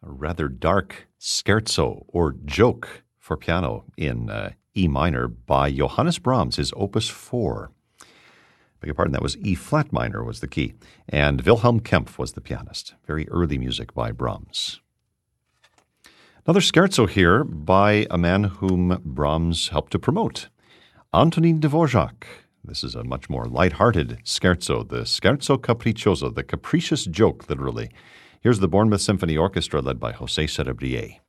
a rather dark scherzo or joke for piano in E minor by Johannes Brahms, his Opus 4. Beg your pardon, that was E flat minor was the key. And Wilhelm Kempff was the pianist. Very early music by Brahms. Another scherzo here by a man whom Brahms helped to promote, Antonin Dvorak. This is a much more light-hearted scherzo, the Scherzo Capriccioso, the capricious joke, literally. Here's the Bournemouth Symphony Orchestra led by José Cerebrier.